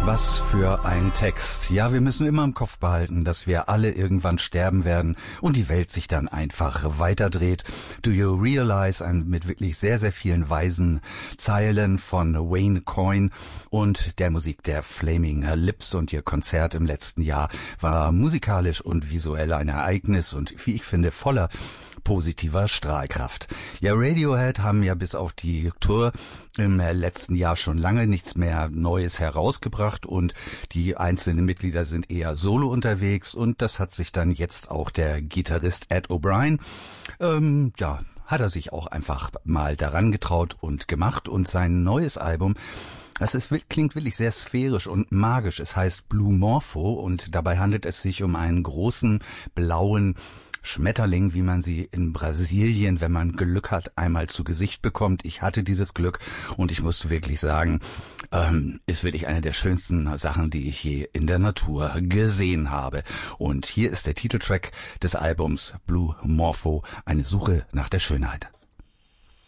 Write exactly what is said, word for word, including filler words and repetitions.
Was für ein Text. Ja, wir müssen immer im Kopf behalten, dass wir alle irgendwann sterben werden und die Welt sich dann einfach weiterdreht. Do You Realize? Ein, mit wirklich sehr, sehr vielen weisen Zeilen von Wayne Coyne und der Musik der Flaming Lips. Und ihr Konzert im letzten Jahr war musikalisch und visuell ein Ereignis und, wie ich finde, voller positiver Strahlkraft. Ja, Radiohead haben ja bis auf die Tour im letzten Jahr schon lange nichts mehr Neues herausgebracht und die einzelnen Mitglieder sind eher solo unterwegs und das hat sich dann jetzt auch der Gitarrist Ed O'Brien, ähm, ja, hat er sich auch einfach mal daran getraut und gemacht und sein neues Album, das ist, klingt wirklich sehr sphärisch und magisch. Es heißt Blue Morpho und dabei handelt es sich um einen großen blauen Schmetterling, wie man sie in Brasilien, wenn man Glück hat, einmal zu Gesicht bekommt. Ich hatte dieses Glück und ich muss wirklich sagen, ähm, ist wirklich eine der schönsten Sachen, die ich je in der Natur gesehen habe. Und hier ist der Titeltrack des Albums Blue Morpho, eine Suche nach der Schönheit.